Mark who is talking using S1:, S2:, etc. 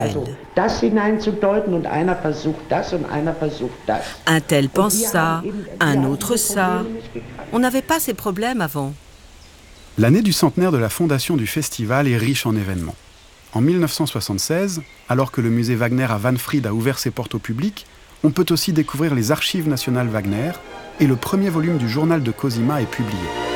S1: das hineinzudeuten und einer versucht das und einer versucht das.
S2: Un tel pense ça, un autre ça. On n'avait pas ces problèmes avant.
S3: L'année du centenaire de la fondation du festival est riche en événements. En 1976, alors que le musée Wagner à Wahnfried a ouvert ses portes au public, on peut aussi découvrir les archives nationales Wagner et le premier volume du journal de Cosima est publié.